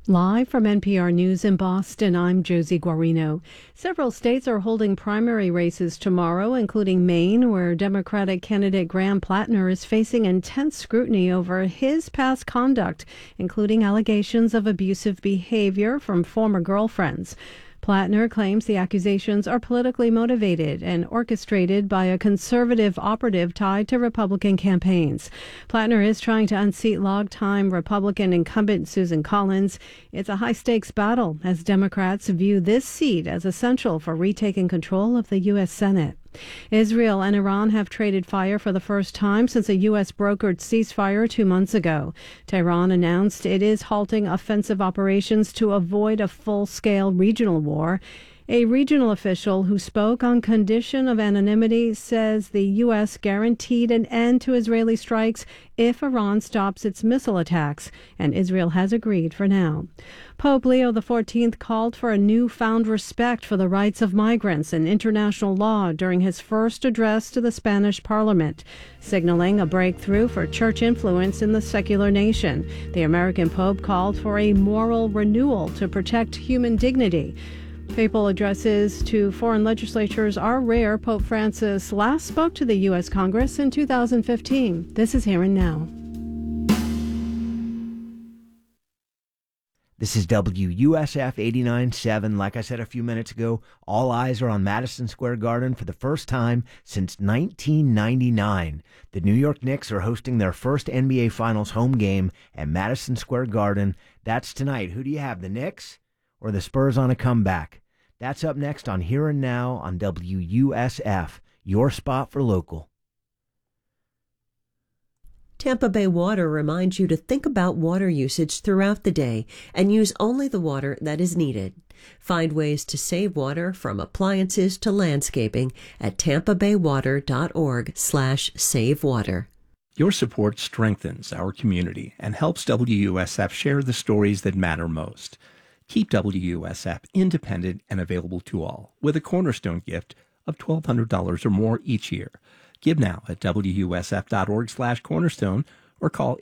Live from NPR News in Boston, I'm Josie Guarino. Several states are holding primary races tomorrow, including Maine, where Democratic candidate Graham Plattner is facing intense scrutiny over his past conduct, including allegations of abusive behavior from former girlfriends. Plattner claims the accusations are politically motivated and orchestrated by a conservative operative tied to Republican campaigns. Plattner is trying to unseat longtime Republican incumbent Susan Collins. It's a high-stakes battle as Democrats view this seat as essential for retaking control of the U.S. Senate. Israel and Iran have traded fire for the first time since a U.S. brokered ceasefire 2 months ago. Tehran announced it is halting offensive operations to avoid a full-scale regional war. A regional official who spoke on condition of anonymity says the U.S. guaranteed an end to Israeli strikes if Iran stops its missile attacks, and Israel has agreed for now. Pope Leo XIV called for a newfound respect for the rights of migrants and international law during his first address to the Spanish Parliament, signaling a breakthrough for church influence in the secular nation. The American Pope called for a moral renewal to protect human dignity. Papal addresses to foreign legislatures are rare. Pope Francis last spoke to the U.S. Congress in 2015. This is Here and Now. This is WUSF 89.7. Like I said a few minutes ago, all eyes are on Madison Square Garden for the first time since 1999. The New York Knicks are hosting their first NBA Finals home game at Madison Square Garden. That's tonight. Who do you have, the Knicks or the Spurs on a comeback? That's up next on Here and Now on WUSF, your spot for local. Tampa Bay Water reminds you to think about water usage throughout the day and use only the water that is needed. Find ways to save water from appliances to landscaping at tampabaywater.org/savewater. Your support strengthens our community and helps WUSF share the stories that matter most. Keep WUSF independent and available to all with a cornerstone gift of $1,200 or more each year. Give now at WUSF.org/cornerstone or call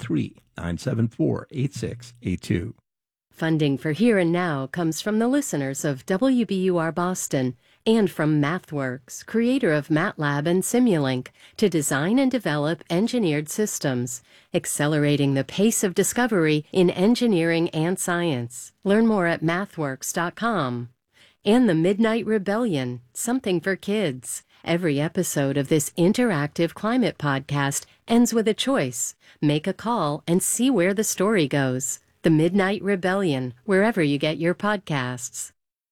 813-974-8682. Funding for Here and Now comes from the listeners of WBUR Boston and from MathWorks, creator of MATLAB and Simulink, to design and develop engineered systems, accelerating the pace of discovery in engineering and science. Learn more at mathworks.com. And the Midnight Rebellion, something for kids. Every episode of this interactive climate podcast ends with a choice. Make a call and see where the story goes. The Midnight Rebellion, wherever you get your podcasts.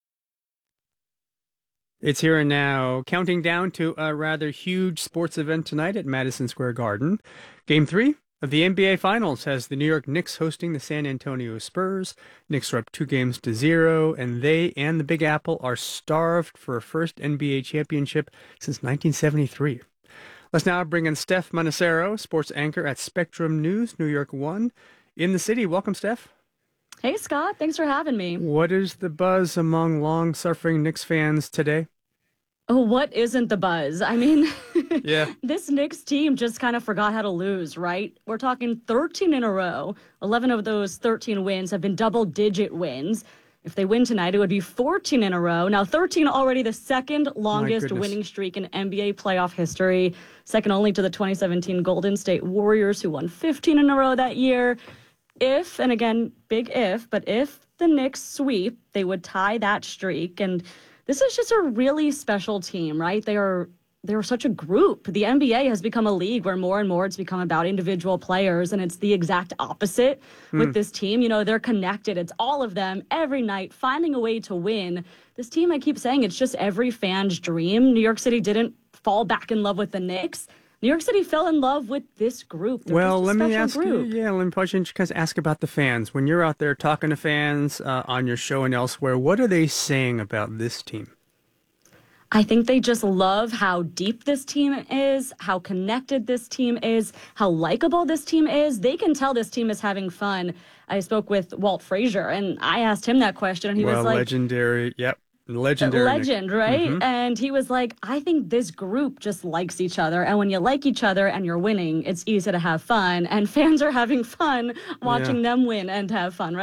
It's Here and Now, counting down to a rather huge sports event tonight at Madison Square Garden. Game 3 of the NBA Finals has the New York Knicks hosting the San Antonio Spurs. Knicks are up 2-0, and they and the Big Apple are starved for a first NBA championship since 1973. Let's now bring in Steph Manassero, sports anchor at Spectrum News, New York 1. In the city. Welcome, Steph. Hey, Scott. Thanks for having me. What is the buzz among long-suffering Knicks fans today? Oh, what isn't the buzz? I mean, yeah. This Knicks team just kind of forgot how to lose, right? We're talking 13 in a row. 11 of those 13 wins have been double-digit wins. If they win tonight, it would be 14 in a row. Now, 13 already the second longest winning streak in NBA playoff history, second only to the 2017 Golden State Warriors, who won 15 in a row that year. If, and again, big if, but if the Knicks sweep, they would tie that streak. And this is just a really special team, right? They're such a group. The NBA has become a league where more and more it's become about individual players, and it's the exact opposite with this team. You know, they're connected. It's all of them every night finding a way to win. This team, I keep saying, it's just every fan's dream. New York City didn't fall back in love with the Knicks. New York City fell in love with this group. Let me ask you, just ask about the fans. When you're out there talking to fans on your show and elsewhere, what are they saying about this team? I think they just love how deep this team is, how connected this team is, how likable this team is. They can tell this team is having fun. I spoke with Walt Frazier, and I asked him that question, and he was like... legendary, yep. Legend, right? Mm-hmm. And he was like, I think this group just likes each other. And when you like each other and you're winning, it's easy to have fun. And fans are having fun watching them win and have fun, right?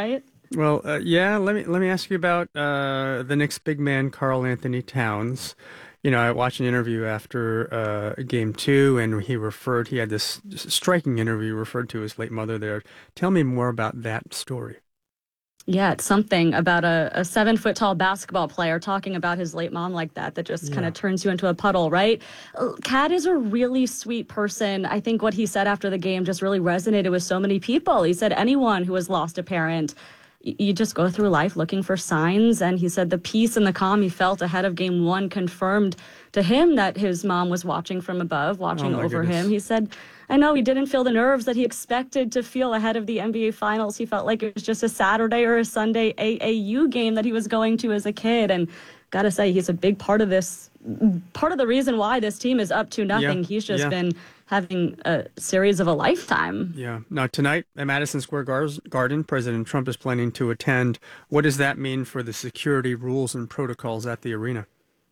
Well, yeah. Let me ask you about the Knicks big man Karl Anthony Towns. I watched an interview after Game 2, and he had this striking interview, referred to his late mother there. Tell me more about that story. Yeah, it's something about a 7-foot-tall basketball player talking about his late mom like that just kind of turns you into a puddle, right? Cat is a really sweet person. I think what he said after the game just really resonated with so many people. He said anyone who has lost a parent, you just go through life looking for signs. And he said the peace and the calm he felt ahead of Game 1 confirmed to him that his mom was watching from above, watching over him. He said, I know he didn't feel the nerves that he expected to feel ahead of the NBA Finals. He felt like it was just a Saturday or a Sunday AAU game that he was going to as a kid. And gotta say, he's a big part of this, part of the reason why this team is up 2-0. Yeah, he's just been having a series of a lifetime. Yeah. Now, tonight at Madison Square Garden, President Trump is planning to attend. What does that mean for the security rules and protocols at the arena?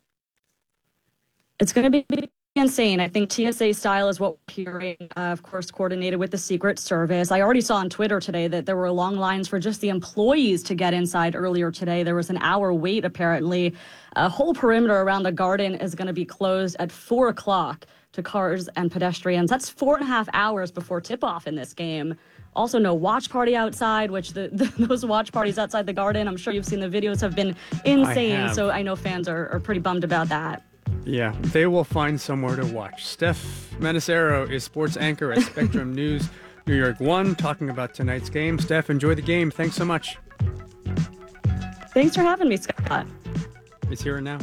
It's going to be insane. I think TSA style is what we're hearing, of course, coordinated with the Secret Service. I already saw on Twitter today that there were long lines for just the employees to get inside earlier today. There was an hour wait, apparently. A whole perimeter around the garden is going to be closed at 4 o'clock to cars and pedestrians. That's 4.5 hours before tip-off in this game. Also, no watch party outside, which those watch parties outside the garden, I'm sure you've seen the videos, have been insane. So I know fans are pretty bummed about that. Yeah, they will find somewhere to watch. Steph Manassero is sports anchor at Spectrum News New York 1, talking about tonight's game. Steph, enjoy the game. Thanks so much. Thanks for having me, Scott. It's here and now.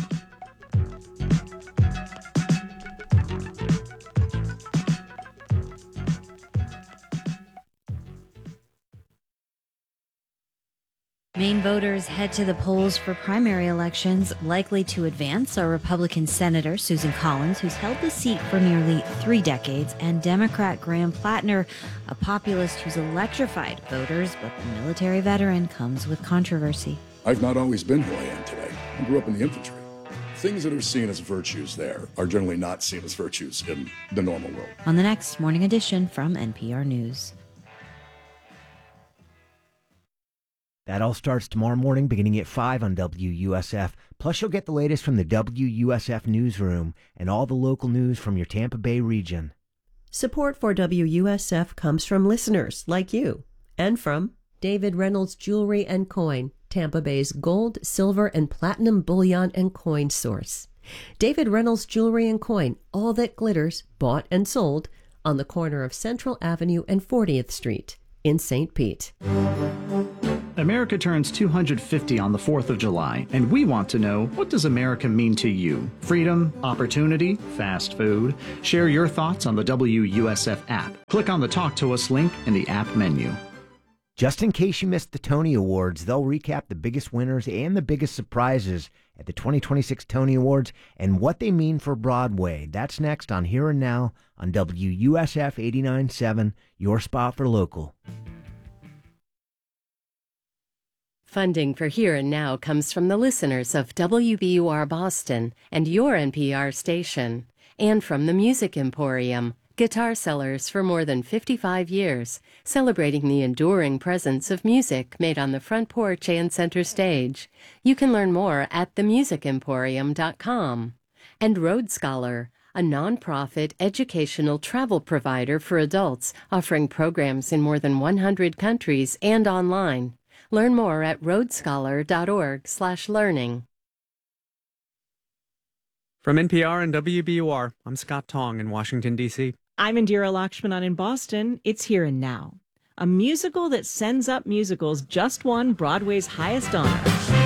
Maine voters head to the polls for primary elections. Likely to advance are Republican Senator Susan Collins, who's held the seat for nearly 3 decades, and Democrat Graham Plattner, a populist who's electrified voters, but the military veteran comes with controversy. I've not always been who I am today. I grew up in the infantry. Things that are seen as virtues there are generally not seen as virtues in the normal world. On the next Morning Edition from NPR News. That all starts tomorrow morning beginning at 5 on WUSF. Plus, you'll get the latest from the WUSF newsroom and all the local news from your Tampa Bay region. Support for WUSF comes from listeners like you and from David Reynolds Jewelry and Coin, Tampa Bay's gold, silver, and platinum bullion and coin source. David Reynolds Jewelry and Coin, all that glitters, bought and sold, on the corner of Central Avenue and 40th Street in St. Pete. America turns 250 on the 4th of July, and we want to know, what does America mean to you? Freedom, opportunity, fast food? Share your thoughts on the WUSF app. Click on the Talk to Us link in the app menu. Just in case you missed the Tony Awards, they'll recap the biggest winners and the biggest surprises at the 2026 Tony Awards and what they mean for Broadway. That's next on Here and Now on WUSF 89.7, your spot for local. Funding for Here and Now comes from the listeners of WBUR Boston and your NPR station, and from the Music Emporium, guitar sellers for more than 55 years, celebrating the enduring presence of music made on the front porch and center stage. You can learn more at themusicemporium.com. And Road Scholar, a nonprofit educational travel provider for adults offering programs in more than 100 countries and online. Learn more at roadscholar.org/learning. From NPR and WBUR, I'm Scott Tong in Washington, D.C. I'm Indira Lakshmanan in Boston. It's Here and Now. A musical that sends up musicals just won Broadway's highest honor.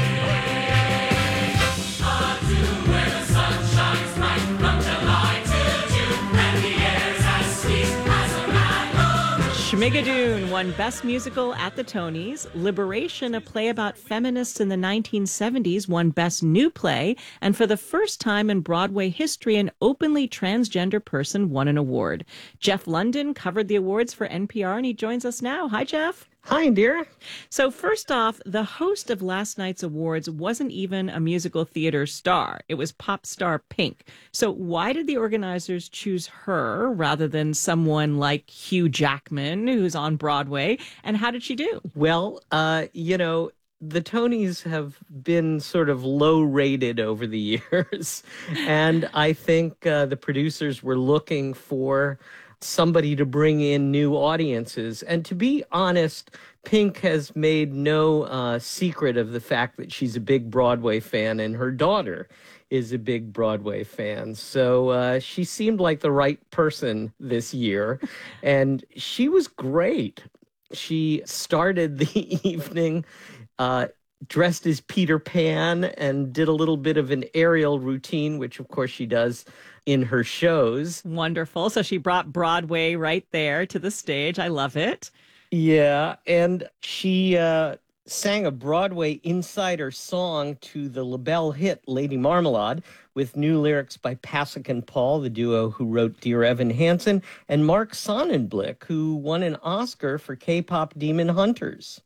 Schmigadoon won Best Musical at the Tonys. Liberation, a play about feminists in the 1970s, won Best New Play. And for the first time in Broadway history, an openly transgender person won an award. Jeff London covered the awards for NPR, and he joins us now. Hi, Jeff. Hi, Indira. So first off, the host of last night's awards wasn't even a musical theater star. It was pop star Pink. So why did the organizers choose her rather than someone like Hugh Jackman, who's on Broadway? And how did she do? Well, the Tonys have been sort of low rated over the years. And I think the producers were looking for somebody to bring in new audiences. And to be honest, Pink has made no secret of the fact that she's a big Broadway fan, and her daughter is a big Broadway fan. So she seemed like the right person this year, and she was great. She started the evening dressed as Peter Pan and did a little bit of an aerial routine, which of course she does in her shows. Wonderful. So she brought Broadway right there to the stage. I love it. Yeah, and she sang a Broadway insider song to the LaBelle hit Lady Marmalade with new lyrics by Pasek and Paul, the duo who wrote Dear Evan Hansen, and Mark Sonnenblick, who won an Oscar for K-pop Demon Hunters.